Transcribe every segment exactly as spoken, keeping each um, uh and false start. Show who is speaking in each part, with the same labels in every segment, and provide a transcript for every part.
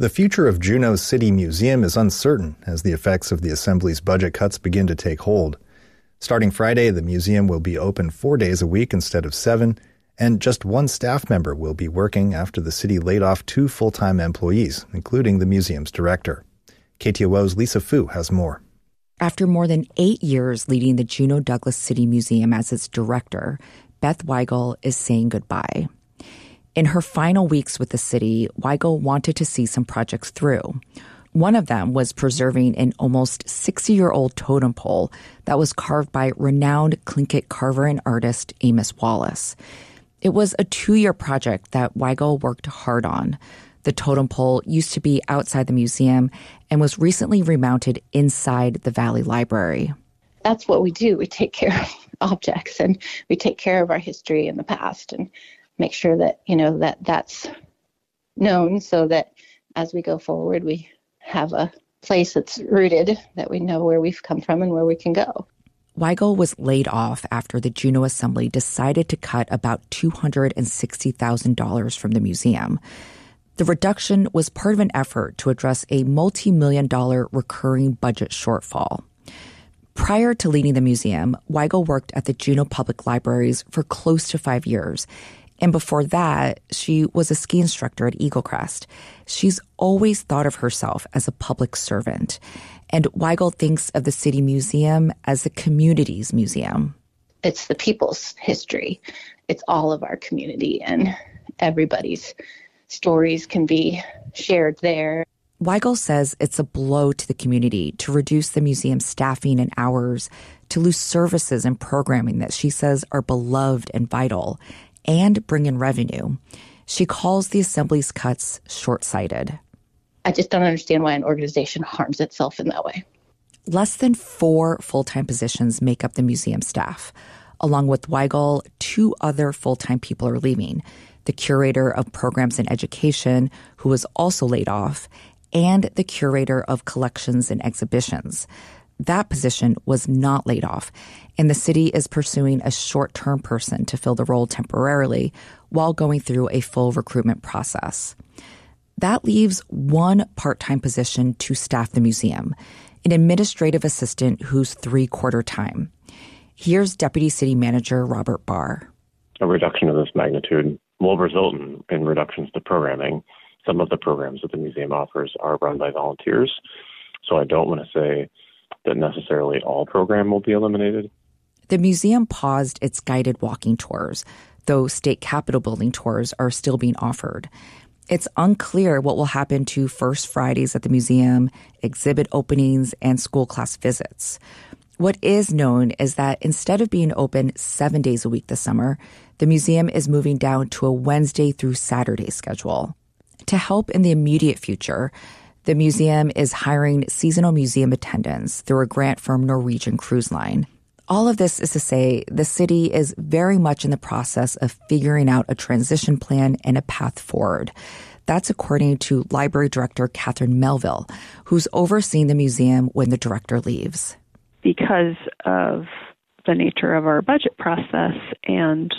Speaker 1: The future of Juneau's City Museum is uncertain as the effects of the Assembly's budget cuts begin to take hold. Starting Friday, the museum will be open four days a week instead of seven, and just one staff member will be working after the city laid off two full-time employees, including the museum's director. K T O O's Lisa Fu has more.
Speaker 2: After more than eight years leading the Juneau Douglas City Museum as its director, Beth Weigel is saying goodbye. In her final weeks with the city, Weigel wanted to see some projects through. One of them was preserving an almost sixty-year-old totem pole that was carved by renowned Tlingit carver and artist Amos Wallace. It was a two-year project that Weigel worked hard on. The totem pole used to be outside the museum and was recently remounted inside the Valley Library.
Speaker 3: That's what we do. We take care of objects and we take care of our history in the past and make sure that, you know, that that's known so that as we go forward, we have a place that's rooted, that we know where we've come from and where we can go.
Speaker 2: Weigel was laid off after the Juneau Assembly decided to cut about two hundred sixty thousand dollars from the museum. The reduction was part of an effort to address a multi-million dollar recurring budget shortfall. Prior to leading the museum, Weigel worked at the Juneau Public Libraries for close to five years. And before that, she was a ski instructor at Eagle Crest. She's always thought of herself as a public servant. And Weigel thinks of the City Museum as the community's museum.
Speaker 3: It's the people's history. It's all of our community, and everybody's stories can be shared there.
Speaker 2: Weigel says it's a blow to the community to reduce the museum's staffing and hours, to lose services and programming that she says are beloved and vital, and bring in revenue. She calls the Assembly's cuts short-sighted.
Speaker 3: I just don't understand why an organization harms itself in that way.
Speaker 2: Less than four full-time positions make up the museum staff. Along with Weigel, two other full-time people are leaving. The curator of programs and education, who was also laid off, and the curator of collections and exhibitions. That position was not laid off, and the city is pursuing a short-term person to fill the role temporarily while going through a full recruitment process. That leaves one part-time position to staff the museum, an administrative assistant who's three-quarter time. Here's Deputy City Manager Robert Barr.
Speaker 4: A reduction of this magnitude will result in, in reductions to programming. Some of the programs that the museum offers are run by volunteers, so I don't want to say that necessarily all program will be eliminated.
Speaker 2: The museum paused its guided walking tours, though state capitol building tours are still being offered. It's unclear what will happen to First Fridays at the museum, exhibit openings, and school class visits. What is known is that instead of being open seven days a week this summer, the museum is moving down to a Wednesday through Saturday schedule. To help in the immediate future, the museum is hiring seasonal museum attendants through a grant from Norwegian Cruise Line. All of this is to say the city is very much in the process of figuring out a transition plan and a path forward. That's according to Library Director Catherine Melville, who's overseeing the museum when the director leaves.
Speaker 5: Because of the nature of our budget process and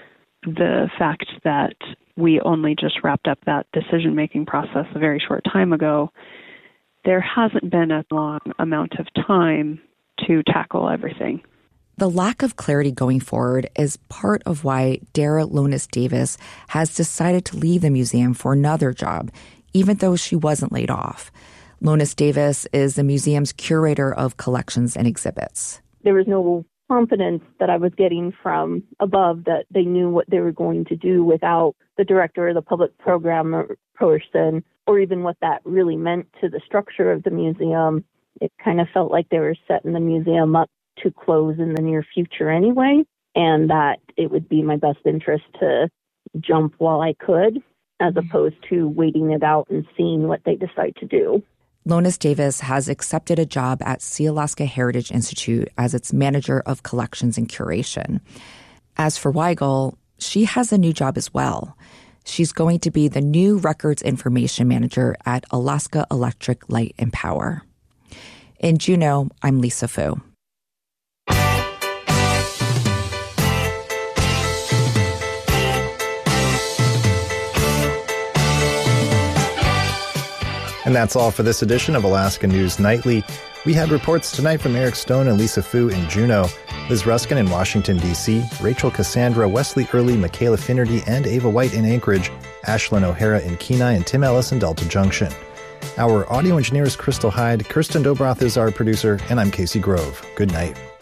Speaker 5: the fact that we only just wrapped up that decision-making process a very short time ago, there hasn't been a long amount of time to tackle everything.
Speaker 2: The lack of clarity going forward is part of why Dara Lonis Davis has decided to leave the museum for another job, even though she wasn't laid off. Lonis Davis is the museum's curator of collections and exhibits.
Speaker 6: There was no confidence that I was getting from above that they knew what they were going to do without the director or the public program person, or even what that really meant to the structure of the museum. It kind of felt like they were setting the museum up to close in the near future anyway, and that it would be my best interest to jump while I could, as opposed to waiting it out and seeing what they decide to do.
Speaker 2: Lonis Davis has accepted a job at Sealaska Heritage Institute as its manager of collections and curation. As for Weigel, she has a new job as well. She's going to be the new records information manager at Alaska Electric Light and Power. In Juneau, I'm Lisa Fu.
Speaker 1: And that's all for this edition of Alaska News Nightly. We had reports tonight from Eric Stone and Lisa Fu in Juneau, Liz Ruskin in Washington, D C, Rachel Cassandra, Wesley Early, Michaela Finnerty, and Ava White in Anchorage, Ashlyn O'Hara in Kenai, and Tim Ellis in Delta Junction. Our audio engineer is Crystal Hyde, Kirsten Dobroth is our producer, and I'm Casey Grove. Good night.